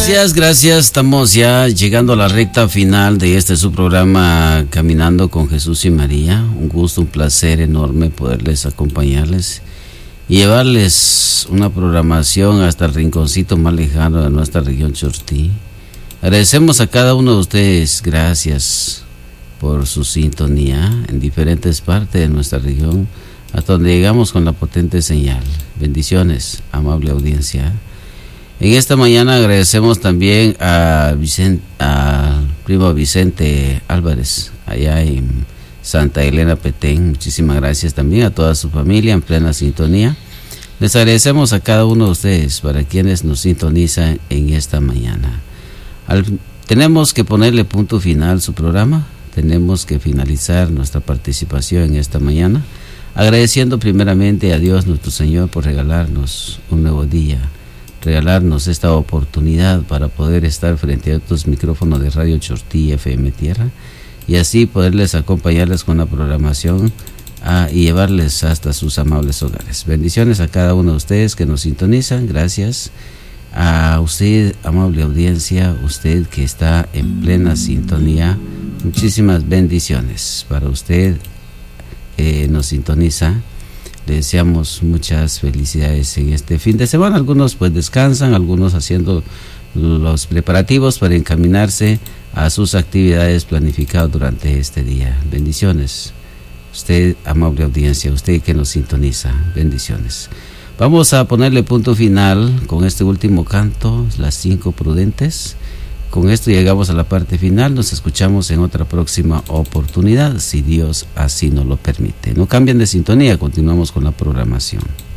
Gracias. Estamos ya llegando a la recta final de su programa Caminando con Jesús y María. Un gusto, un placer enorme poderles acompañarles y llevarles una programación hasta el rinconcito más lejano de nuestra región Chortí. Agradecemos a cada uno de ustedes, gracias por su sintonía en diferentes partes de nuestra región, hasta donde llegamos con la potente señal. Bendiciones, amable audiencia. En esta mañana agradecemos también al primo Vicente Álvarez, allá en Santa Elena Petén. Muchísimas gracias también a toda su familia en plena sintonía. Les agradecemos a cada uno de ustedes, para quienes nos sintonizan en esta mañana. Tenemos que ponerle punto final a su programa, tenemos que finalizar nuestra participación en esta mañana, agradeciendo primeramente a Dios nuestro Señor por regalarnos un nuevo día, regalarnos esta oportunidad para poder estar frente a estos micrófonos de Radio Chortí FM Tierra y así poderles acompañarles con la programación y llevarles hasta sus amables hogares. Bendiciones a cada uno de ustedes que nos sintonizan. Gracias a usted, amable audiencia, usted que está en plena sintonía. Muchísimas bendiciones para usted que nos sintoniza. Le deseamos muchas felicidades en este fin de semana. Algunos pues descansan, algunos haciendo los preparativos para encaminarse a sus actividades planificadas durante este día. Bendiciones. Usted, amable audiencia, usted que nos sintoniza, bendiciones. Vamos a ponerle punto final con este último canto, Las 5 Prudentes. Con esto llegamos a la parte final. Nos escuchamos en otra próxima oportunidad, si Dios así nos lo permite. No cambien de sintonía, continuamos con la programación.